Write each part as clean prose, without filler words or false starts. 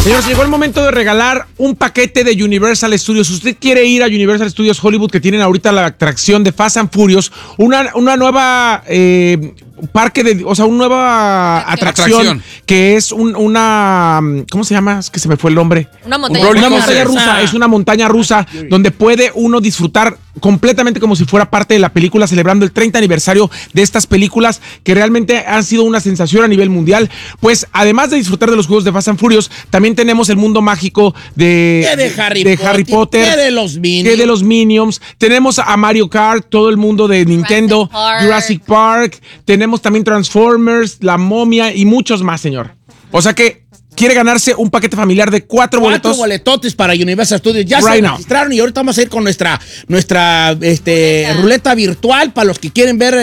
Señores, llegó el momento de regalar un paquete de Universal Studios. Si usted quiere ir a Universal Studios Hollywood, que tienen ahorita la atracción de Fast and Furious, una nueva una nueva atracción que es una ¿cómo se llama? Es que se me fue el nombre. Una montaña rusa. Es una montaña rusa donde puede uno disfrutar completamente como si fuera parte de la película, celebrando el 30 aniversario de estas películas que realmente han sido una sensación a nivel mundial. Pues además de disfrutar de los juegos de Fast and Furious, también tenemos el mundo mágico de Harry Potter, de los Minions. Tenemos a Mario Kart, todo el mundo de Nintendo, Jurassic Park. Tenemos también Transformers, La Momia y muchos más, señor. O sea que quiere ganarse un paquete familiar de 4 boletos. 4 boletotes para Universal Studios. Ya se registraron y ahorita vamos a ir con nuestra ruleta virtual para los que quieren ver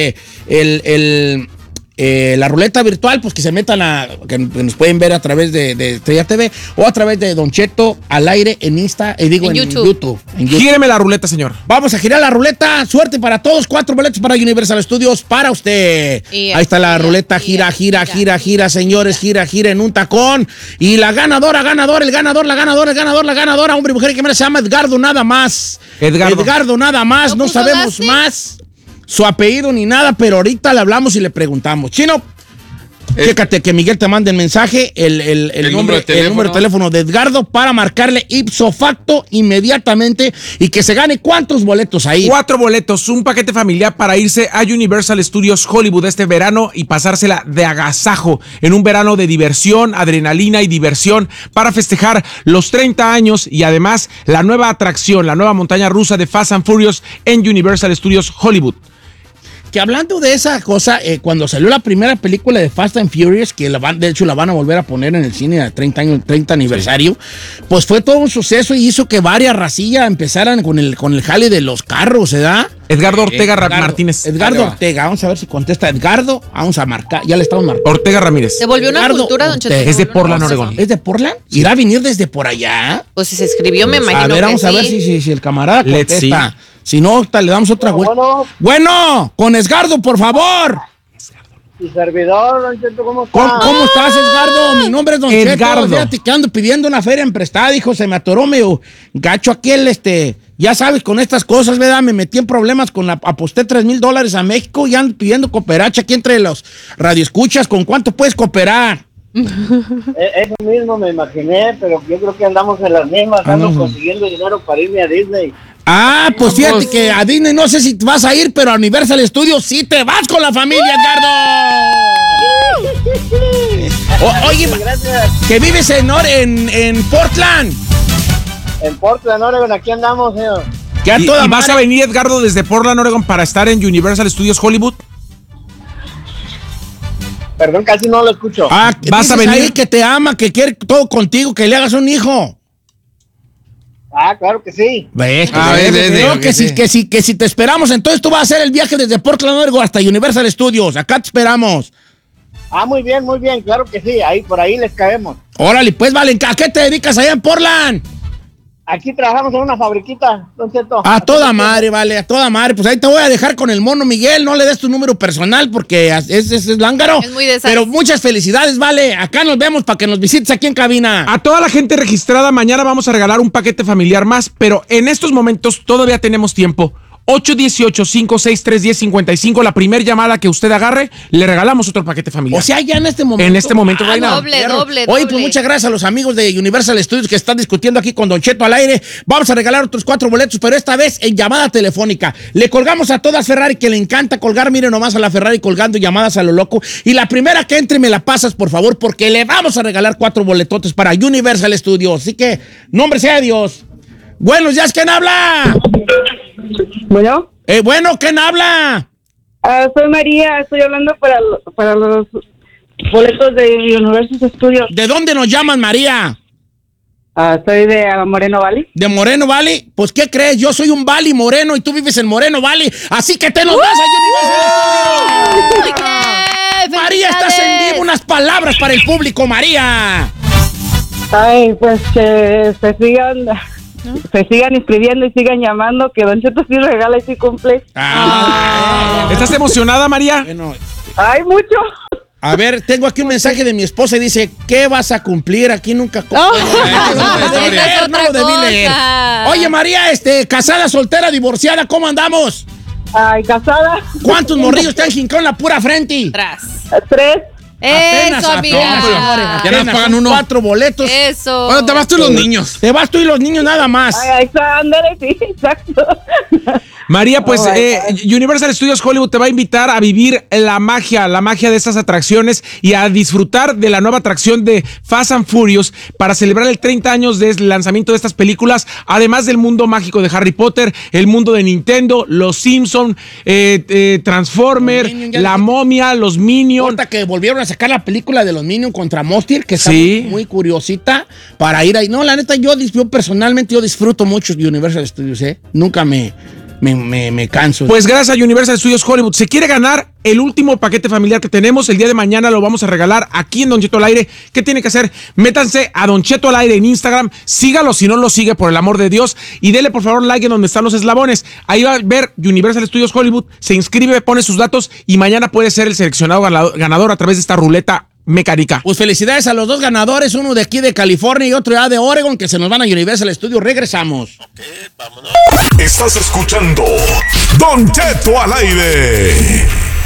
la ruleta virtual, pues que se metan que nos pueden ver a través de Estrella TV o a través de Don Cheto al aire en YouTube. Gíreme la ruleta, señor. Vamos a girar la ruleta. Suerte para todos. 4 boletos para Universal Studios para usted. Ahí está la ruleta. Gira, señores. Gira en un tacón. Y la ganadora, el ganador, hombre y mujer, que se llama Edgardo nada más. Edgardo nada más. No sabemos más su apellido ni nada, pero ahorita le hablamos y le preguntamos. Chino, chécate que Miguel te mande el mensaje, el número de teléfono de Edgardo para marcarle ipso facto inmediatamente y que se gane. ¿Cuántos boletos ahí? 4 boletos, un paquete familiar para irse a Universal Studios Hollywood este verano y pasársela de agasajo en un verano de diversión, adrenalina y diversión para festejar los 30 años y además la nueva atracción, la nueva montaña rusa de Fast and Furious en Universal Studios Hollywood. Que hablando de esa cosa, cuando salió la primera película de Fast and Furious, que de hecho la van a volver a poner en el cine al 30 aniversario, pues fue todo un suceso y hizo que varias racillas empezaran con el jale de los carros, ¿verdad? Edgardo Ortega Martínez. Edgardo Ortega, vamos a ver si contesta Edgardo. Vamos a marcar, ya le estamos marcando. Ortega Ramírez. Se volvió una cultura, Don Cheto. Es de Portland, Oregón. ¿Es de Portland? ¿Irá a venir desde por allá? Pues si se escribió, me imagino. A ver, vamos a ver si el camarada contesta. Si no, le damos otra vuelta. Bueno, con Edgardo, por favor. Mi servidor, Don Cheto, ¿cómo está? ¿Cómo estás, Edgardo? Mi nombre es Don Cheto. Fíjate que ando pidiendo una feria en prestada, hijo, se me atoró medio gacho aquí ya sabes, con estas cosas, ¿verdad? Me metí en problemas aposté $3,000 a México y ando pidiendo cooperacha aquí entre los radioescuchas. ¿Con cuánto puedes cooperar? Eso mismo me imaginé, pero yo creo que andamos en las mismas, ando consiguiendo dinero para irme a Disney. Pues fíjate que a Disney no sé si vas a ir, pero a Universal Studios sí te vas con la familia, Edgardo. Oye, gracias. Que vives en Portland. En Portland, Oregon, aquí andamos, señor. ¿Y vas a venir, Edgardo, desde Portland, Oregon, para estar en Universal Studios Hollywood? Perdón, casi no lo escucho. Vas a venir. Ahí que te ama, que quiere todo contigo, que le hagas un hijo. Claro que sí. Que si te esperamos, entonces tú vas a hacer el viaje desde Portland, Oregon hasta Universal Studios. Acá te esperamos. Muy bien, claro que sí. Por ahí les caemos. Órale, pues, vale. ¿A qué te dedicas allá en Portland? Aquí trabajamos en una fabriquita, Don Cheto. A toda madre, vale, a toda madre. Pues ahí te voy a dejar con el mono Miguel. No le des tu número personal porque es lángaro. Es muy desastre. Pero muchas felicidades, vale. Acá nos vemos para que nos visites aquí en cabina. A toda la gente registrada, mañana vamos a regalar un paquete familiar más, pero en estos momentos todavía tenemos tiempo. 818-563-1055, la primera llamada que usted agarre, le regalamos otro paquete familiar. O sea, ya en este momento. En este momento, doble. Oye, pues muchas gracias a los amigos de Universal Studios que están discutiendo aquí con Don Cheto al aire. Vamos a regalar otros 4 boletos, pero esta vez en llamada telefónica. Le colgamos a todas Ferrari, que le encanta colgar. Miren nomás a la Ferrari colgando llamadas a lo loco. Y la primera que entre me la pasas, por favor, porque le vamos a regalar 4 boletotes para Universal Studios. Así que, nombre sea Dios. Buenos días, ¿quién habla? Bueno. Bueno, ¿quién habla? Soy María, estoy hablando para los boletos de Universal Studios. ¿De dónde nos llaman, María? Soy de Moreno Valley. ¿De Moreno Valley? Pues, ¿qué crees? Yo soy un Valley moreno y tú vives en Moreno Valley, así que te nos vas a Universal Studios. María, estás en vivo. Unas palabras para el público, María. Pues que se sigan inscribiendo y sigan llamando, que Don Cheto sí regala y sí cumple. ¿Estás emocionada, María? Mucho. A ver, tengo aquí un mensaje de mi esposa y dice, ¿qué vas a cumplir? Aquí nunca cumplo. No lo debí leer. Oye, María, casada, soltera, divorciada, ¿cómo andamos? Ay, casada. ¿Cuántos morrillos te han jincado en la pura frente? 3. Eso, amiga. Ya nos pagan 4 boletos. Eso. Bueno, te vas tú y los niños. Te vas tú y los niños nada más. Ay, ándale, sí, exacto. María, pues Universal Studios Hollywood te va a invitar a vivir la magia de estas atracciones y a disfrutar de la nueva atracción de Fast and Furious para celebrar el 30 años del lanzamiento de estas películas, además del mundo mágico de Harry Potter, el mundo de Nintendo, los Simpsons, Transformers, la momia, los Minions. Ahorita que volvieron a sacar la película de los Minions contra Monster, que está muy curiosita para ir ahí. No, la neta, yo personalmente disfruto mucho de Universal Studios, Nunca me canso. Pues gracias a Universal Studios Hollywood. Se quiere ganar el último paquete familiar que tenemos. El día de mañana lo vamos a regalar aquí en Don Cheto al Aire. ¿Qué tiene que hacer? Métanse a Don Cheto al Aire en Instagram. Sígalo si no lo sigue, por el amor de Dios. Y dele por favor like en donde están los eslabones. Ahí va a ver Universal Studios Hollywood. Se inscribe, pone sus datos y mañana puede ser el seleccionado ganador a través de esta ruleta mecánica. Pues felicidades a los dos ganadores, uno de aquí de California y otro de Oregon, que se nos van a Universal Studios. Regresamos. Vámonos. Estás escuchando Don Cheto al Aire.